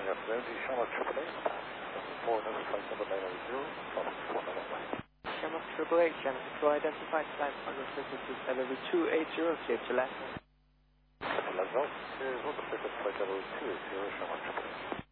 afternoon, the Charlotte AAA, 74, another flight number 980, Charlotte 491. Charlotte AAA, Channel Control identified, flight under frequency 78280, clear to land. Let's go. Here's 1 flight number 280, Charlotte AAA.